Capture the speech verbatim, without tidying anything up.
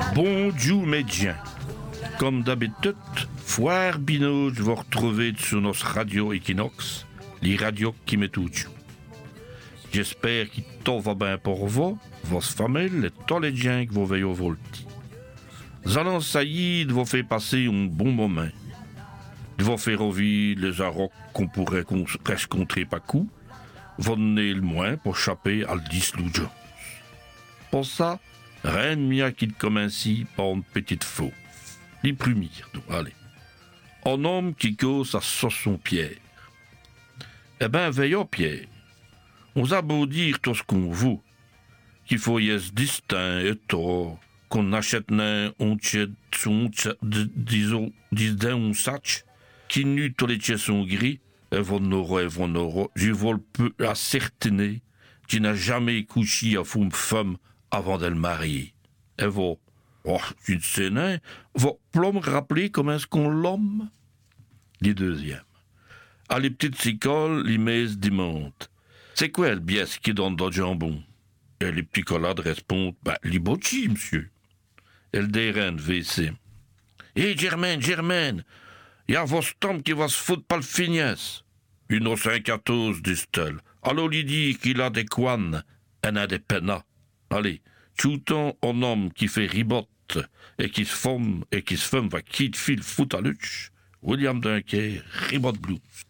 Bonjour médecin. Comme d'habitude, Foire Bino, je vous retrouver sur notre radio Equinox, les radios qui mettent tout. J'espère que tout va bien pour vous, votre famille et tous les gens qui vous veillent au volti. Zalan Saïd vous fait passer un bon moment. Il vous faire revivre les arocs qu'on pourrait cons- presque contrer par coup. Vous donnez le moins pour chapper à dix Lou Jones. Pour ça, rien de mieux qu'il commence par une petite faux. Les plumières, allez. Un homme qui cause à son Pierre. Eh ben, veillons Pierre. On a beau dire tout ce qu'on veut, qu'il faut y être distinct et tort, qu'on achète un ontier, disons, disons, un sac, qui nu tous les tiers sont gris, et von euro et von euro, je vole peu à certainer, qui n'a jamais couché à une femme avant de le marier. Et vous, oh, je ne sais pas, vous pouvez me rappeler comment est-ce qu'on l'homme? Les deuxièmes. À les petites écoles, les messes démentent. C'est quoi le biais qui donne de jambon? Et les petits collades répondent, bah, les bocci, monsieur. Et le déraine, V C. Hé, Germaine, Germaine, y a vos stomps qui va se foutre par le fignesse. Une au cinq quatorze, dit-elle. Allô, lui dit qu'il a des couanes, et a des pennas. Allez, touton un homme qui fait ribotte, et qui se forme, et qui se fume, va qui te file fout à luche. William Dunker, ribotte blues.